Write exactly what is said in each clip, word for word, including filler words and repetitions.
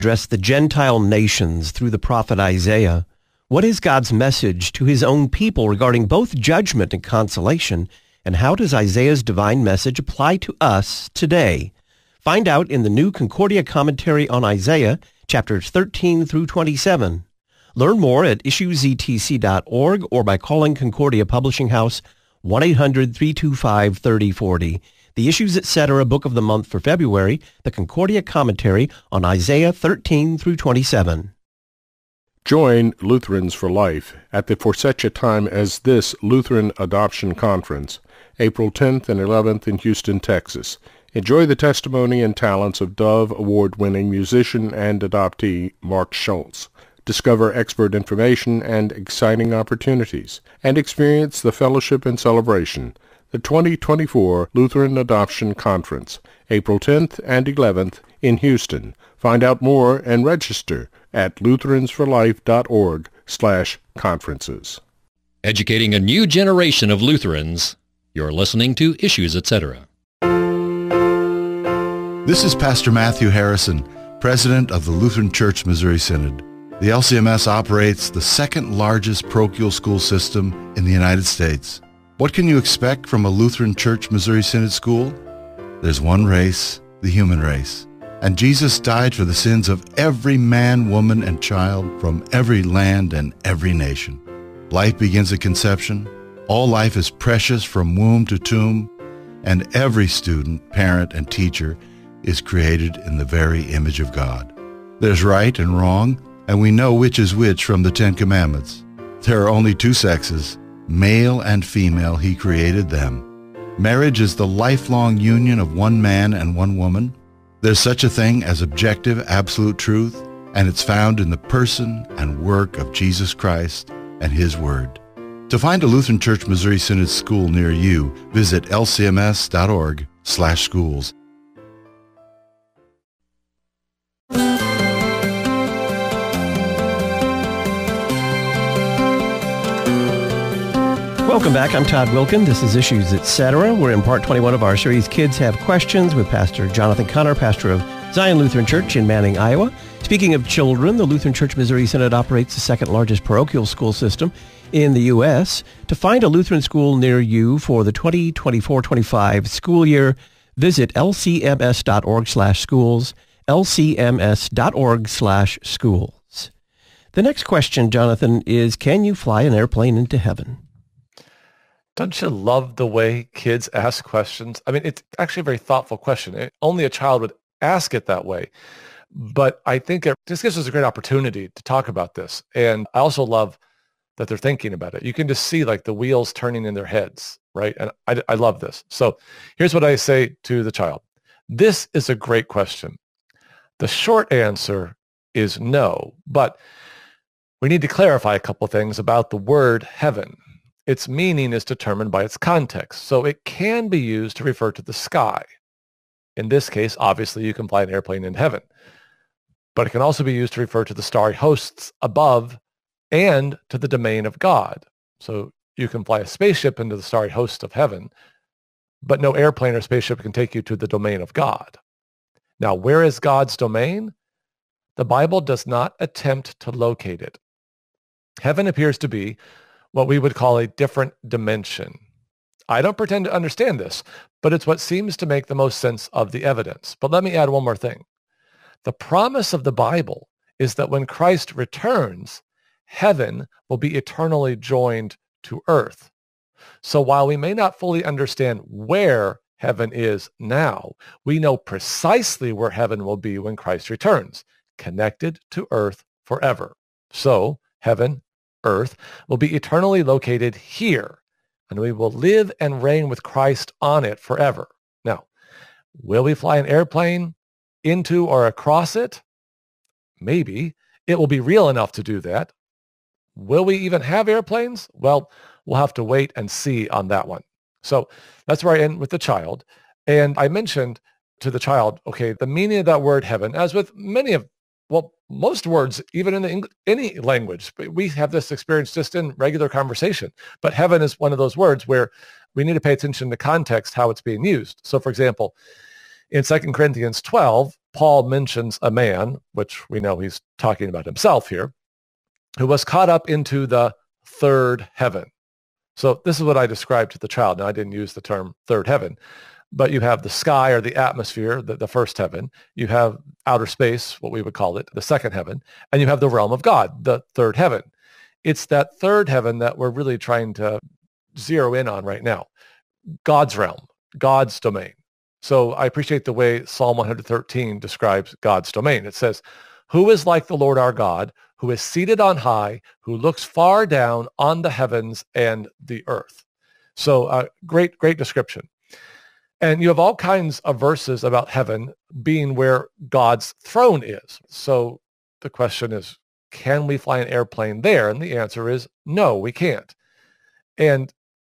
address the Gentile nations through the prophet Isaiah. What is God's message to his own people regarding both judgment and consolation, and how does Isaiah's divine message apply to us today? Find out in the new Concordia Commentary on Isaiah, chapters thirteen through twenty-seven. Learn more at issues e t c dot org or by calling Concordia Publishing House one eight hundred, three two five, three oh four oh. The Issues Etc. Book of the Month for February, the Concordia Commentary on Isaiah thirteen through twenty-seven. Join Lutherans for Life at the For Such a Time as This Lutheran Adoption Conference, April tenth and eleventh in Houston, Texas. Enjoy the testimony and talents of Dove Award-winning musician and adoptee Mark Schultz. Discover expert information and exciting opportunities, and experience the fellowship and celebration. The twenty twenty-four Lutheran Adoption Conference, April tenth and eleventh in Houston. Find out more and register at lutherans for life dot org slash conferences. Educating a new generation of Lutherans. You're listening to Issues Etc. This is Pastor Matthew Harrison, President of the Lutheran Church Missouri Synod. The L C M S operates the second largest parochial school system in the United States. What can you expect from a Lutheran Church Missouri Synod school? There's one race, the human race. And Jesus died for the sins of every man, woman, and child from every land and every nation. Life begins at conception. All life is precious from womb to tomb. And every student, parent, and teacher is created in the very image of God. There's right and wrong, and we know which is which from the Ten Commandments. There are only two sexes, male and female. He created them. Marriage is the lifelong union of one man and one woman. There's such a thing as objective, absolute truth, and it's found in the person and work of Jesus Christ and His Word. To find a Lutheran Church Missouri Synod school near you, visit l c m s dot org slash schools. Welcome back. I'm Todd Wilkin. This is Issues Etc. We're in part twenty-one of our series, Kids Have Questions, with Pastor Jonathan Connor, pastor of Zion Lutheran Church in Manning, Iowa. Speaking of children, the Lutheran Church Missouri Synod operates the second largest parochial school system in the U S To find a Lutheran school near you for the twenty twenty-four twenty-five school year, visit l c m s dot org slash schools, l c m s dot org slash schools. The next question, Jonathan, is can you fly an airplane into heaven? Don't you love the way kids ask questions? I mean, it's actually a very thoughtful question. It, only a child would ask it that way. But I think it just gives us a great opportunity to talk about this. And I also love that they're thinking about it. You can just see like the wheels turning in their heads, right? And I, I love this. So here's what I say to the child. This is a great question. The short answer is no, but we need to clarify a couple things about the word heaven. Its meaning is determined by its context, so it can be used to refer to the sky. In this case, obviously, you can fly an airplane in heaven, but it can also be used to refer to the starry hosts above and to the domain of God. So you can fly a spaceship into the starry hosts of heaven, but no airplane or spaceship can take you to the domain of God. Now, where is God's domain? The Bible does not attempt to locate it. Heaven appears to be what we would call a different dimension. I don't pretend to understand this, but it's what seems to make the most sense of the evidence. But let me add one more thing. The promise of the Bible is that when Christ returns, heaven will be eternally joined to earth. So while we may not fully understand where heaven is now, we know precisely where heaven will be when Christ returns, connected to earth forever. So heaven, earth, will be eternally located here, and we will live and reign with Christ on it forever. Now, will we fly an airplane into or across it? Maybe. It will be real enough to do that. Will we even have airplanes? Well, we'll have to wait and see on that one. So that's where I end with the child. And I mentioned to the child, okay, the meaning of that word heaven, as with many of, well, most words, even in the English, any language, we have this experience just in regular conversation. But heaven is one of those words where we need to pay attention to context, how it's being used. So for example, in Second Corinthians twelve, Paul mentions a man, which we know he's talking about himself here, who was caught up into the third heaven. So this is what I described to the child. Now, I didn't use the term third heaven, but you have the sky or the atmosphere, the, the first heaven. You have outer space, what we would call it, the second heaven. And you have the realm of God, the third heaven. It's that third heaven that we're really trying to zero in on right now. God's realm, God's domain. So I appreciate the way Psalm one thirteen describes God's domain. It says, "Who is like the Lord our God, who is seated on high, who looks far down on the heavens and the earth." So uh, great, great description. And you have all kinds of verses about heaven being where God's throne is. So the question is, can we fly an airplane there? And the answer is no, we can't. And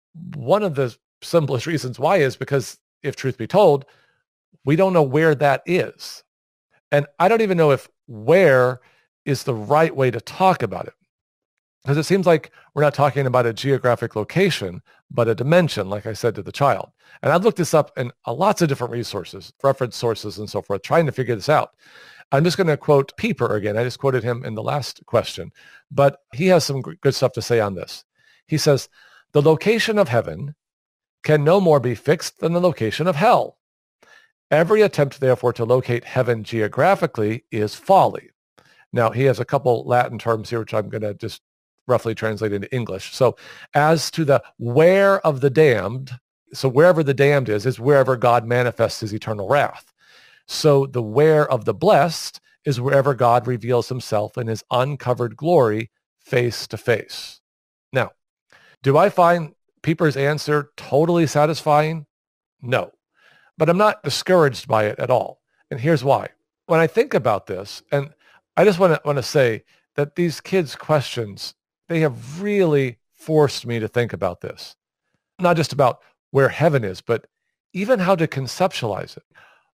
one of the simplest reasons why is because, if truth be told, we don't know where that is. And I don't even know if where is the right way to talk about it. Because it seems like we're not talking about a geographic location, but a dimension, like I said to the child. And I've looked this up in uh, lots of different resources, reference sources and so forth, trying to figure this out. I'm just going to quote Pieper again. I just quoted him in the last question, but he has some good stuff to say on this. He says, "The location of heaven can no more be fixed than the location of hell. Every attempt, therefore, to locate heaven geographically is folly." Now, he has a couple Latin terms here, which I'm going to just roughly translate into English. So as to the where of the damned, so wherever the damned is, is wherever God manifests his eternal wrath. So the where of the blessed is wherever God reveals himself in his uncovered glory face to face. Now, do I find Pieper's answer totally satisfying? No, but I'm not discouraged by it at all. And here's why. When I think about this, and I just want to want to say that these kids' questions, they have really forced me to think about this. Not just about where heaven is, but even how to conceptualize it.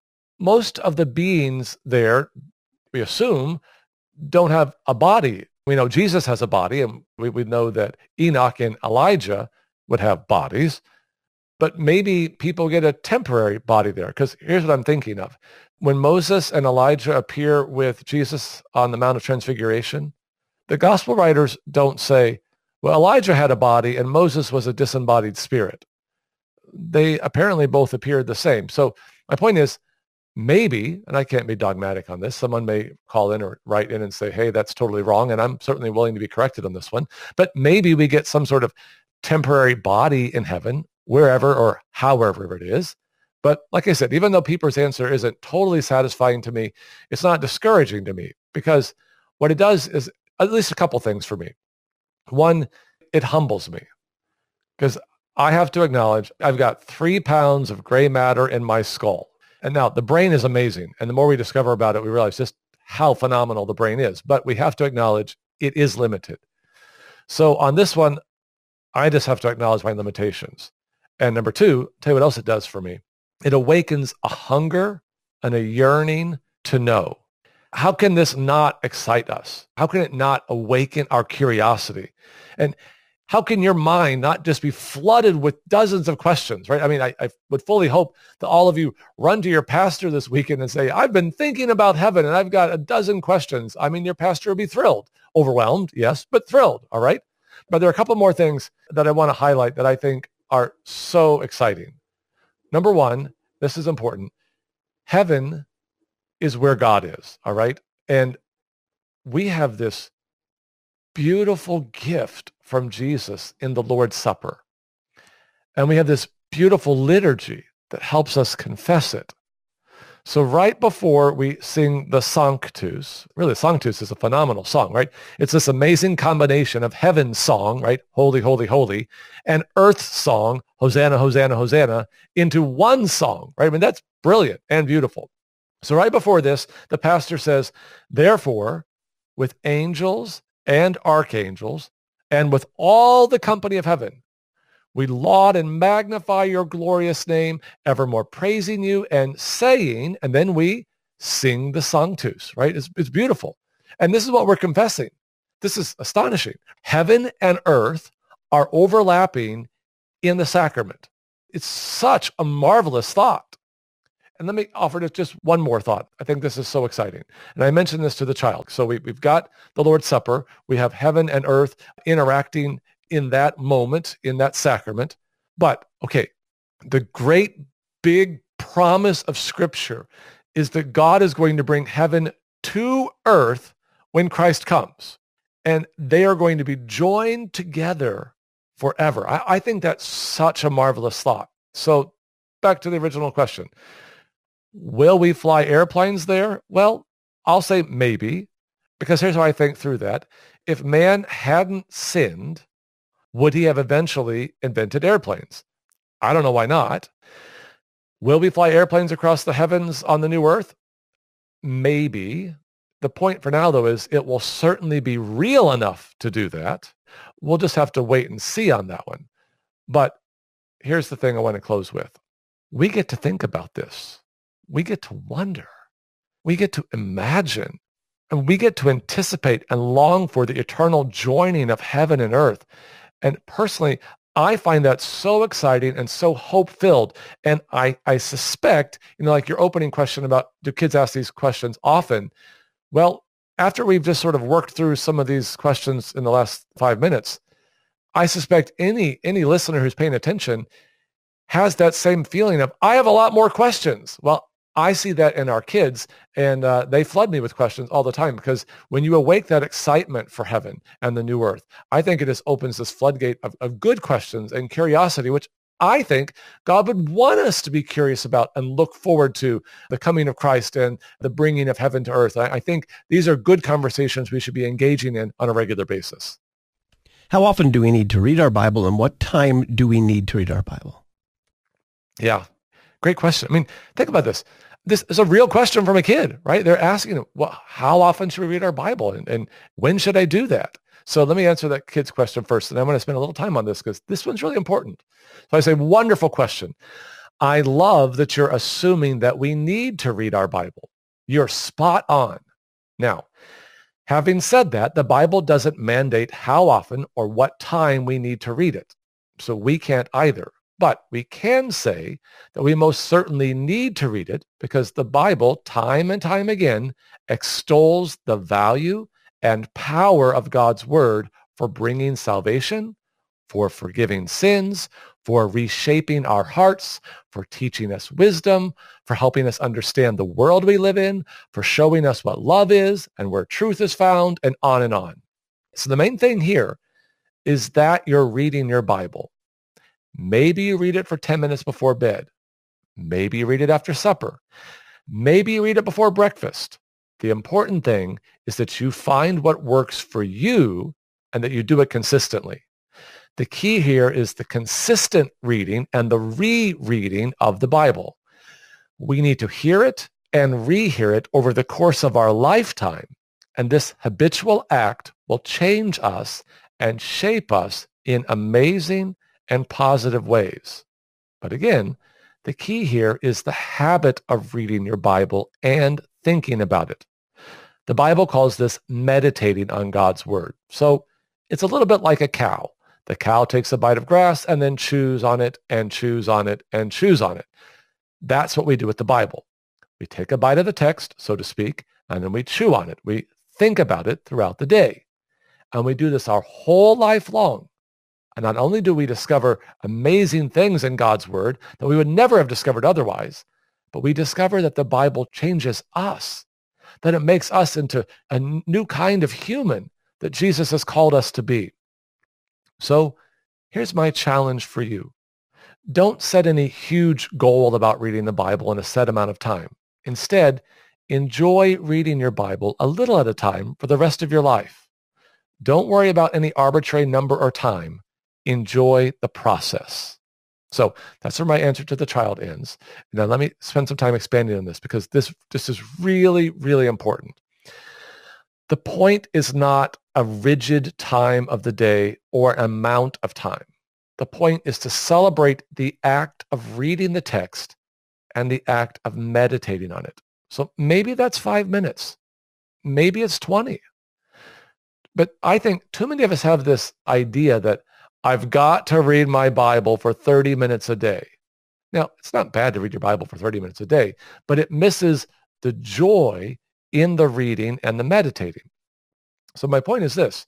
Most of the beings there, we assume, don't have a body. We know Jesus has a body, and we, we know that Enoch and Elijah would have bodies, but maybe people get a temporary body there. Because here's what I'm thinking of. When Moses and Elijah appear with Jesus on the Mount of Transfiguration, the gospel writers don't say, well, Elijah had a body and Moses was a disembodied spirit. They apparently both appeared the same. So my point is, maybe, and I can't be dogmatic on this, someone may call in or write in and say, hey, that's totally wrong, and I'm certainly willing to be corrected on this one, but maybe we get some sort of temporary body in heaven, wherever or however it is. But like I said, even though Pieper's answer isn't totally satisfying to me, it's not discouraging to me, because what it does is at least a couple things for me. One, it humbles me, because I have to acknowledge I've got three pounds of gray matter in my skull. And now the brain is amazing. And the more we discover about it, we realize just how phenomenal the brain is. But we have to acknowledge it is limited. So on this one, I just have to acknowledge my limitations. And number two, tell you what else it does for me. It awakens a hunger and a yearning to know. How can this not excite us? How can it not awaken our curiosity? And how can your mind not just be flooded with dozens of questions, right? I mean, I, I would fully hope that all of you run to your pastor this weekend and say, I've been thinking about heaven and I've got a dozen questions. I mean, your pastor would be thrilled. Overwhelmed, yes, but thrilled, all right? But there are a couple more things that I want to highlight that I think are so exciting. Number one, this is important. Heaven is where God is, all right? And we have this beautiful gift from Jesus in the Lord's Supper. And we have this beautiful liturgy that helps us confess it. So right before we sing the Sanctus, really Sanctus is a phenomenal song, right? It's this amazing combination of heaven's song, right? Holy, holy, holy, and earth's song, Hosanna, Hosanna, Hosanna, into one song, right? I mean, that's brilliant and beautiful. So right before this, the pastor says, therefore, with angels and archangels, and with all the company of heaven, we laud and magnify your glorious name, evermore praising you and saying, and then we sing the Sanctus, right? It's, it's beautiful. And this is what we're confessing. This is astonishing. Heaven and earth are overlapping in the sacrament. It's such a marvelous thought. And let me offer just one more thought. I think this is so exciting. And I mentioned this to the child. So we, we've got the Lord's Supper. We have heaven and earth interacting in that moment, in that sacrament. But, okay, the great big promise of Scripture is that God is going to bring heaven to earth when Christ comes. And they are going to be joined together forever. I, I think that's such a marvelous thought. So back to the original question. Will we fly airplanes there? Well, I'll say maybe, because here's how I think through that. If man hadn't sinned, would he have eventually invented airplanes? I don't know why not. Will we fly airplanes across the heavens on the new earth? Maybe. The point for now, though, is it will certainly be real enough to do that. We'll just have to wait and see on that one. But here's the thing I want to close with. We get to think about this. We get to wonder. We get to imagine. And we get to anticipate and long for the eternal joining of heaven and earth. And personally, I find that so exciting and so hope-filled. And I, I suspect, you know, like your opening question about, do kids ask these questions often? Well, after we've just sort of worked through some of these questions in the last five minutes, I suspect any any listener who's paying attention has that same feeling of, I have a lot more questions. Well, I see that in our kids, and uh, they flood me with questions all the time, because when you awake that excitement for heaven and the new earth, I think it just opens this floodgate of, of good questions and curiosity, which I think God would want us to be curious about and look forward to the coming of Christ and the bringing of heaven to earth. I, I think these are good conversations we should be engaging in on a regular basis. How often do we need to read our Bible, and what time do we need to read our Bible? Yeah, great question. I mean, think about this. This is a real question from a kid, right? They're asking, well, how often should we read our Bible, and, and when should I do that? So let me answer that kid's question first, and I'm going to spend a little time on this because this one's really important. So I say, wonderful question. I love that you're assuming that we need to read our Bible. You're spot on. Now, having said that, the Bible doesn't mandate how often or what time we need to read it. So we can't either. But we can say that we most certainly need to read it because the Bible, time and time again, extols the value and power of God's word for bringing salvation, for forgiving sins, for reshaping our hearts, for teaching us wisdom, for helping us understand the world we live in, for showing us what love is and where truth is found, and on and on. So the main thing here is that you're reading your Bible. Maybe you read it for ten minutes before bed. Maybe you read it after supper. Maybe you read it before breakfast. The important thing is that you find what works for you and that you do it consistently. The key here is the consistent reading and the rereading of the Bible. We need to hear it and rehear it over the course of our lifetime, and this habitual act will change us and shape us in amazing and positive ways. But again, the key here is the habit of reading your Bible and thinking about it. The Bible calls this meditating on God's word. So it's a little bit like a cow. The cow takes a bite of grass and then chews on it and chews on it and chews on it. That's what we do with the Bible. We take a bite of the text, so to speak, and then we chew on it. We think about it throughout the day. And we do this our whole life long. And not only do we discover amazing things in God's word that we would never have discovered otherwise, but we discover that the Bible changes us, that it makes us into a new kind of human that Jesus has called us to be. So here's my challenge for you. Don't set any huge goal about reading the Bible in a set amount of time. Instead, enjoy reading your Bible a little at a time for the rest of your life. Don't worry about any arbitrary number or time. Enjoy the process. So that's where my answer to the child ends. Now let me spend some time expanding on this because this, this is really, really important. The point is not a rigid time of the day or amount of time. The point is to celebrate the act of reading the text and the act of meditating on it. So maybe that's five minutes. Maybe it's twenty. But I think too many of us have this idea that I've got to read my Bible for thirty minutes a day. Now, it's not bad to read your Bible for thirty minutes a day, but it misses the joy in the reading and the meditating. So my point is this.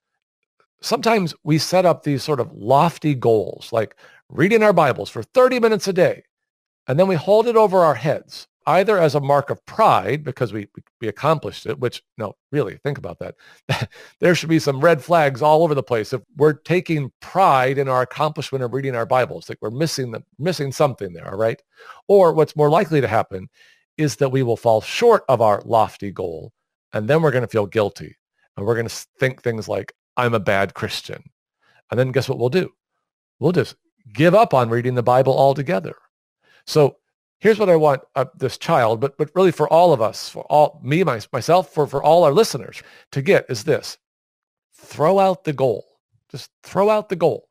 Sometimes we set up these sort of lofty goals, like reading our Bibles for thirty minutes a day, and then we hold it over our heads, either as a mark of pride because we, we accomplished it, which, no, really, think about that. There should be some red flags all over the place. If we're taking pride in our accomplishment of reading our Bibles, like we're missing the, missing something there, all right? Or what's more likely to happen is that we will fall short of our lofty goal, and then we're going to feel guilty. And we're going to think things like, I'm a bad Christian. And then guess what we'll do? We'll just give up on reading the Bible altogether. So here's what I want uh, this child, but but really for all of us, for all me, my, myself, for, for all our listeners to get is this. Throw out the goal. Just throw out the goal.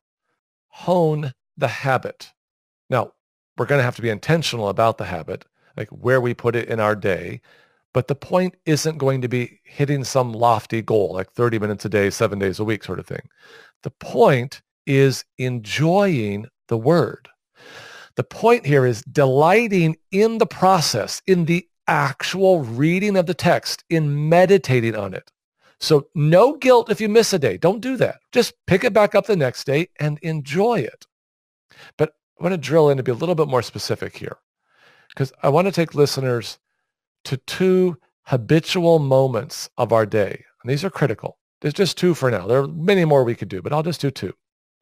Hone the habit. Now, we're going to have to be intentional about the habit, like where we put it in our day. But the point isn't going to be hitting some lofty goal, like thirty minutes a day, seven days a week sort of thing. The point is enjoying the word. The point here is delighting in the process, in the actual reading of the text, in meditating on it. So no guilt if you miss a day. Don't do that. Just pick it back up the next day and enjoy it. But I want to drill in to be a little bit more specific here, because I want to take listeners to two habitual moments of our day. And these are critical. There's just two for now. There are many more we could do, but I'll just do two.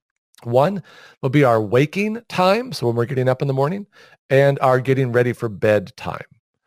One will be our waking time, so when we're getting up in the morning, and our getting ready for bed time.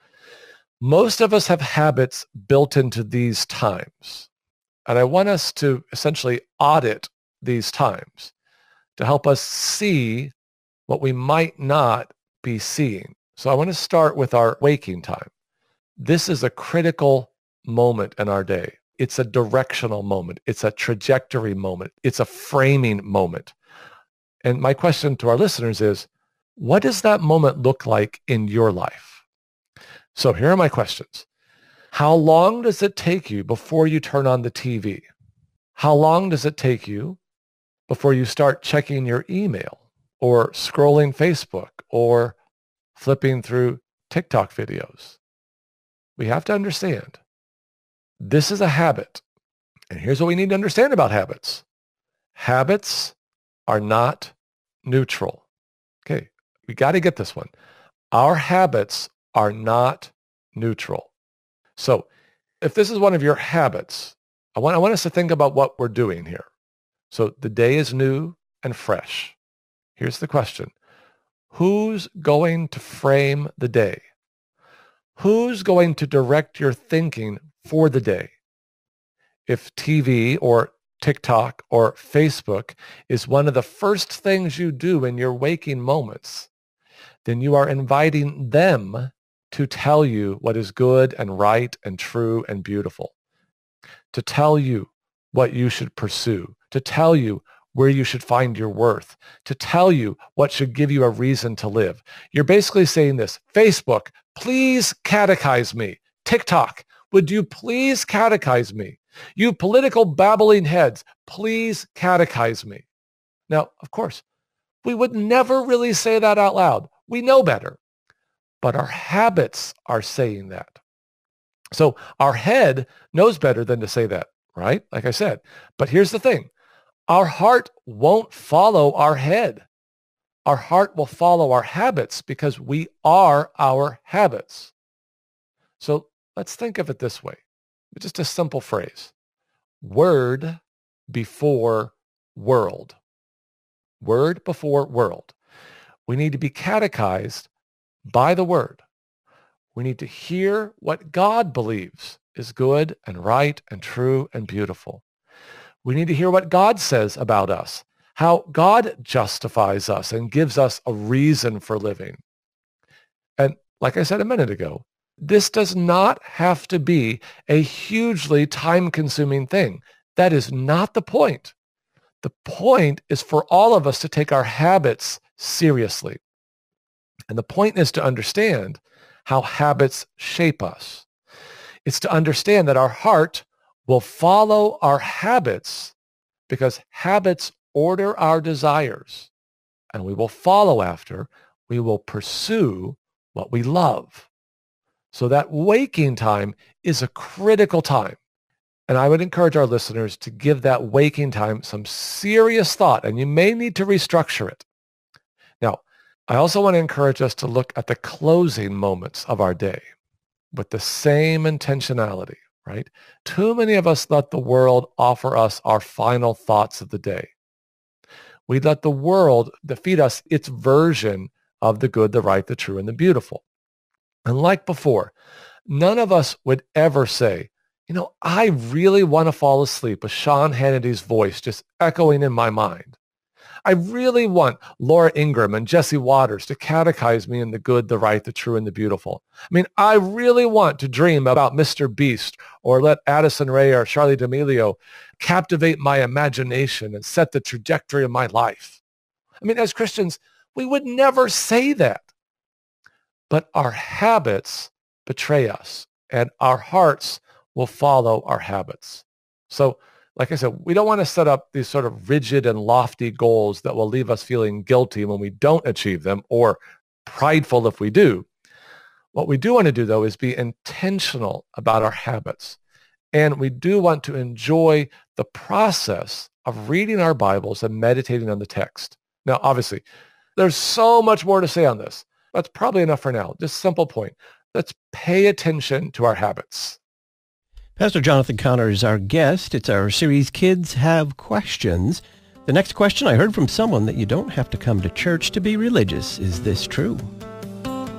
Most of us have habits built into these times. And I want us to essentially audit these times to help us see what we might not be seeing. So I want to start with our waking time. This is a critical moment in our day. It's a directional moment. It's a trajectory moment. It's a framing moment. And my question to our listeners is, what does that moment look like in your life? So here are my questions. How long does it take you before you turn on the T V? How long does it take you before you start checking your email or scrolling Facebook or flipping through TikTok videos? We have to understand this is a habit. And here's what we need to understand about habits. Habits are not neutral. Okay, we got to get this one. Our habits are not neutral. So if this is one of your habits, I want, I want us to think about what we're doing here. So the day is new and fresh. Here's the question. Who's going to frame the day? Who's going to direct your thinking for the day? If T V or TikTok or Facebook is one of the first things you do in your waking moments, then you are inviting them to tell you what is good and right and true and beautiful, to tell you what you should pursue, to tell you where you should find your worth, to tell you what should give you a reason to live. You're basically saying this, Facebook, please catechize me. TikTok, would you please catechize me? You political babbling heads, please catechize me. Now, of course, we would never really say that out loud. We know better. But our habits are saying that. So our head knows better than to say that, right? Like I said. But here's the thing. Our heart won't follow our head. Our heart will follow our habits because we are our habits. So let's think of it this way. Just a simple phrase. Word before world. Word before world. We need to be catechized by the word. We need to hear what God believes is good and right and true and beautiful. We need to hear what God says about us, how God justifies us and gives us a reason for living. And like I said a minute ago, this does not have to be a hugely time-consuming thing. That is not the point. The point is for all of us to take our habits seriously. And the point is to understand how habits shape us. It's to understand that our heart will follow our habits because habits order our desires, and we will follow after we will pursue what we love. So that waking time is a critical time. And I would encourage our listeners to give that waking time some serious thought, and you may need to restructure it. Now, I also want to encourage us to look at the closing moments of our day with the same intentionality, right? Too many of us let the world offer us our final thoughts of the day. We let the world feed us its version of the good, the right, the true, and the beautiful. And like before, none of us would ever say, you know, I really want to fall asleep with Sean Hannity's voice just echoing in my mind. I really want Laura Ingraham and Jesse Waters to catechize me in the good, the right, the true, and the beautiful. I mean, I really want to dream about Mister Beast or let Addison Rae or Charlie D'Amelio captivate my imagination and set the trajectory of my life. I mean, as Christians, we would never say that. But our habits betray us, and our hearts will follow our habits. So, like I said, we don't want to set up these sort of rigid and lofty goals that will leave us feeling guilty when we don't achieve them or prideful if we do. What we do want to do, though, is be intentional about our habits. And we do want to enjoy the process of reading our Bibles and meditating on the text. Now, obviously, there's so much more to say on this. That's probably enough for now. Just simple point. Let's pay attention to our habits. Pastor Jonathan Conner is our guest. It's our series, Kids Have Questions. The next question, I heard from someone that you don't have to come to church to be religious. Is this true?